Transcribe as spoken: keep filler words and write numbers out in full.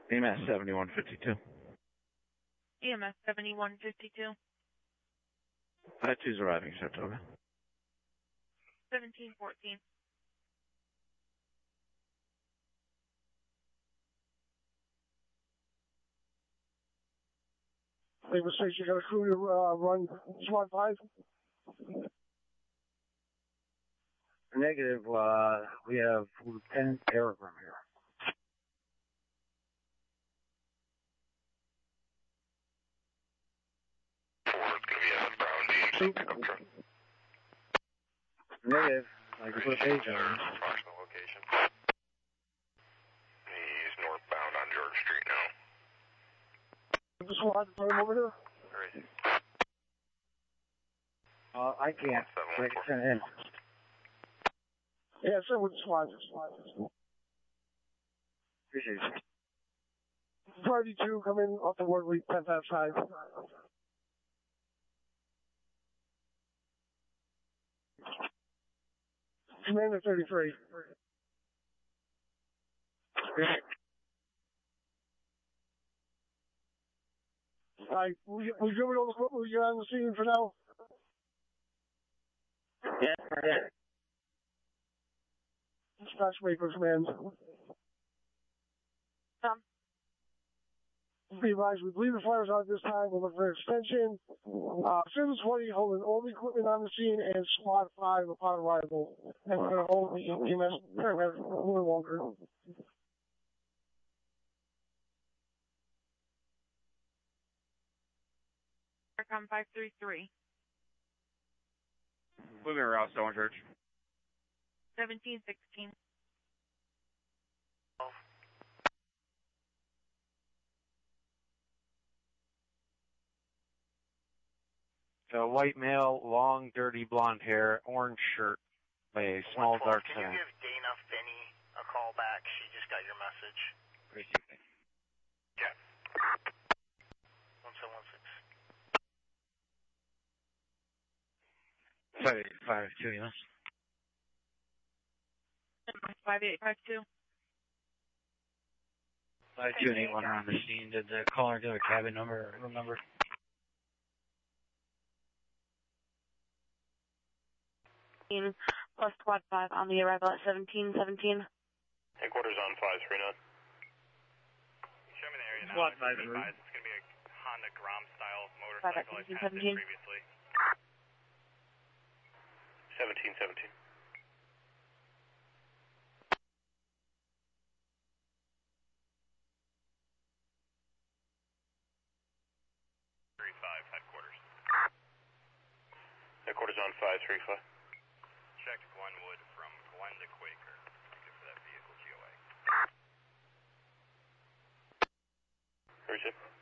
E M S seventy-one fifty-two. E M S seventy-one fifty-two. five two's arriving, Saratoga. seventeen fourteen. Labor Station, you got a crew to uh, run SWAT five? Negative, uh, we have Lieutenant Peregrine here. Negative, I can put a page on him. Approximate location. He's northbound on George Street now. Just want to put him over here? Where is he? Uh, I can't. I can send him. Yeah, sir, with SWAT. Appreciate it. Party two, come in off the word week, ten past five. Commander thirty-three. Alright, we we good with all the equipment we got on the scene for now? Yeah, yeah. Dispatch makers, man. Um. Be advised, we believe the fire's out at this time. We'll look for extension. Uh, Citizen twenty holding all the equipment on the scene and SWAT five upon arrival. And we're going to hold the E M S paramedics a little longer. Aircom five three three. Moving around Stone Church. seventeen sixteen. A white male, long, dirty blonde hair, orange shirt, by a small dark Can hair. you give Dana Finney a call back? She just got your message. Receiving. Yeah. one seven one six. five eight five two, yes. five eight five two. five two and eight one are on the scene. Did the caller give a cabin number or room number? Plus squad five on the arrival at seventeen seventeen. Headquarters on five three nine. Show me the area now. Squad five three. It's going to be a Honda Grom style Five at motorcycle. I seventeen passed it seventeen. previously. seventeen seventeen. three five, headquarters. Headquarters on five three five. Checked Glenwood from Glen to Quaker. Looking for that vehicle G O A. Where's it?